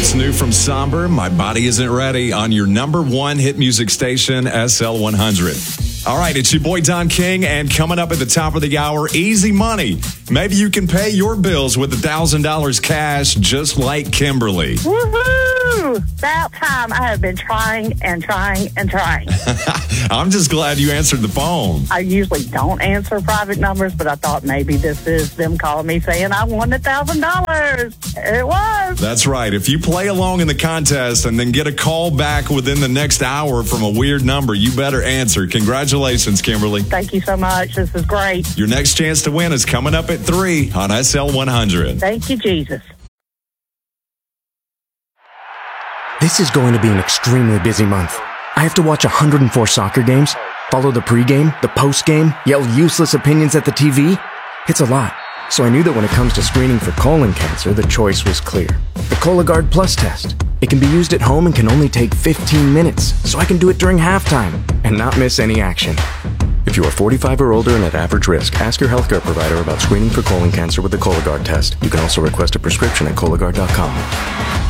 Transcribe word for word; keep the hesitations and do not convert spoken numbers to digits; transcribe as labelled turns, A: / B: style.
A: It's new from Somber, My Body Isn't Ready, on your number one hit music station, S L one hundred. All right, it's your boy Don King, and coming up at the top of the hour, easy money. Maybe you can pay your bills with one thousand dollars cash just like Kimberly.
B: Woohoo! About time. I have been trying and trying and trying.
A: I'm just glad you answered the phone.
B: I usually don't answer private numbers, but I thought maybe this is them calling me saying I won one thousand dollars. It was.
A: That's right. If you play along in the contest and then get a call back within the next hour from a weird number, you better answer. Congratulations, Kimberly.
B: Thank you so much. This is great.
A: Your next chance to win is coming up at three on S L one hundred.
B: Thank you, Jesus.
C: This is going to be an extremely busy month. I have to watch one hundred four soccer games, follow the pregame, the postgame, yell useless opinions at the T V. It's a lot. So I knew that when it comes to screening for colon cancer, the choice was clear. The Cologuard Plus test. It can be used at home and can only take fifteen minutes, so I can do it during halftime and not miss any action. If you are forty-five or older and at average risk, ask your healthcare provider about screening for colon cancer with the Cologuard test. You can also request a prescription at Cologuard dot com.